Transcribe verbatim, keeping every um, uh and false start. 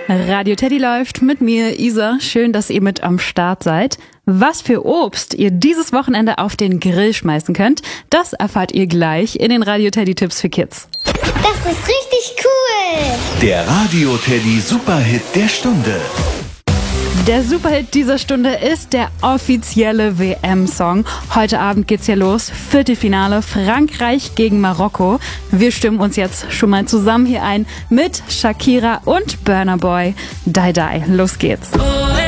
Radio Teddy läuft mit mir, Isa. Schön, dass ihr mit am Start seid. Was für Obst ihr dieses Wochenende auf den Grill schmeißen könnt, das erfahrt ihr gleich in den Radio Teddy Tipps für Kids. Das ist richtig cool! Der Radio Teddy Superhit der Stunde. Der Superhit dieser Stunde ist der offizielle W M-Song. Heute Abend geht's ja los. Viertelfinale Frankreich gegen Marokko. Wir stimmen uns jetzt schon mal zusammen hier ein mit Shakira und Burna Boy. Die Die. Los geht's.